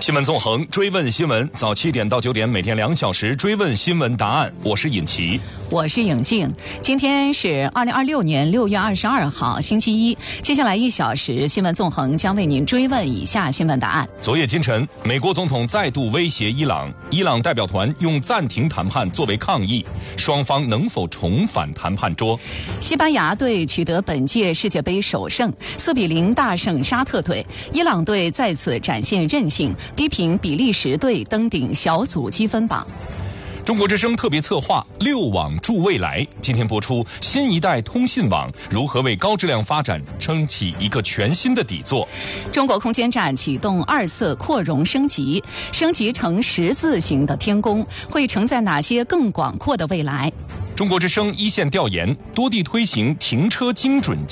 新闻纵横，追问新闻，早7点到9点，每天2小时追问新闻答案。我是尹奇， 我是颖静。今天是2026年6月22号，星期一。接下来1小时，新闻纵横将为您追问以下新闻答案。 昨夜今晨，美国总统再度威胁伊朗，伊朗代表团用暂停谈判作为抗议，双方能否重返谈判桌？ 西班牙队取得本届世界杯首胜，4比0大胜沙特队。伊朗队再次展现韧性，逼平比利时队登顶小组积分榜。 中国之声特别策划6网助未来，今天播出新一代通信网如何为高质量发展撑起一个全新的底座。 中国空间站启动2次扩容升级，升级成10字形的天宫，会承载哪些更广阔的未来？ 中国之声一线调研，多地推行停车精准